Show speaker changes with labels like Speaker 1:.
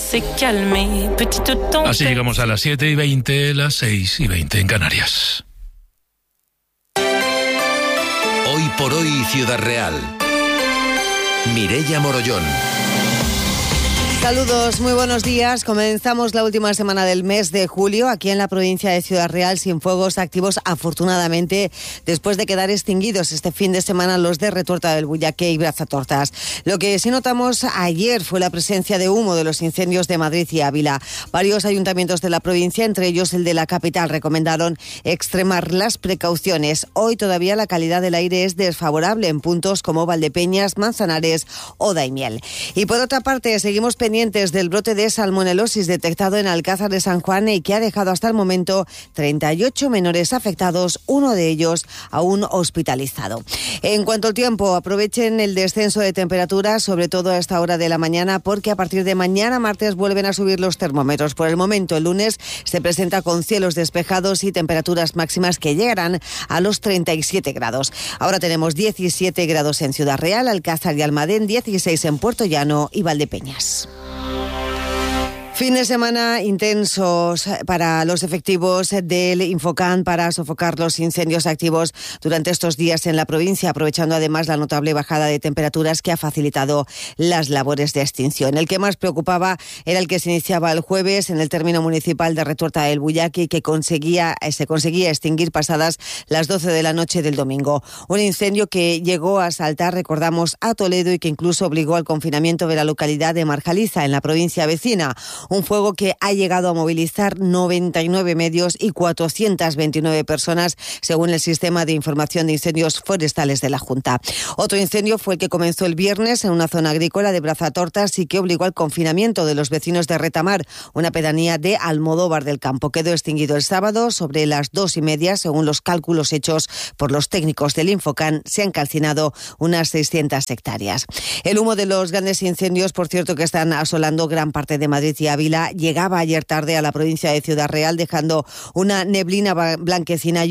Speaker 1: s'est calmé. Petite tempête.
Speaker 2: Así llegamos a las 7:20, las 6:20 en Canarias.
Speaker 3: Hoy por hoy, Ciudad Real. Mireia Morollón.
Speaker 4: Saludos, muy buenos días. Comenzamos la última semana del mes de julio aquí en la provincia de Ciudad Real sin fuegos activos, afortunadamente, después de quedar extinguidos este fin de semana los de Retuerta del Bullaque y Brazatortas. Lo que sí notamos ayer fue la presencia de humo de los incendios de Madrid y Ávila. Varios ayuntamientos de la provincia, entre ellos el de la capital, recomendaron extremar las precauciones. Hoy todavía la calidad del aire es desfavorable en puntos como Valdepeñas, Manzanares o Daimiel. Y por otra parte, seguimos pendientes del brote de salmonelosis detectado en Alcázar de San Juan y que ha dejado hasta el momento 38 menores afectados, uno de ellos aún hospitalizado. En cuanto al tiempo, aprovechen el descenso de temperaturas, sobre todo a esta hora de la mañana, porque a partir de mañana martes vuelven a subir los termómetros. Por el momento, el lunes se presenta con cielos despejados y temperaturas máximas que llegarán a los 37 grados. Ahora tenemos 17 grados en Ciudad Real, Alcázar y Almadén, 16 en Puerto Llano y Valdepeñas. Fin de semana intensos para los efectivos del Infocan para sofocar los incendios activos durante estos días en la provincia, aprovechando además la notable bajada de temperaturas que ha facilitado las labores de extinción. El que más preocupaba era el que se iniciaba el jueves en el término municipal de Retuerta del Bullaque y que se conseguía extinguir pasadas las 12 de la noche del domingo. Un incendio que llegó a saltar, recordamos, a Toledo y que incluso obligó al confinamiento de la localidad de Marjaliza, en la provincia vecina. Un fuego que ha llegado a movilizar 99 medios y 429 personas, según el Sistema de Información de Incendios Forestales de la Junta. Otro incendio fue el que comenzó el viernes en una zona agrícola de Brazatortas y que obligó al confinamiento de los vecinos de Retamar, una pedanía de Almodóvar del Campo. Quedó extinguido el sábado sobre las 2:30, según los cálculos hechos por los técnicos del Infocan. Se han calcinado unas 600 hectáreas. El humo de los grandes incendios, por cierto, que están asolando gran parte de Madrid y Ávila, llegaba ayer tarde a la provincia de Ciudad Real, dejando una neblina blanquecina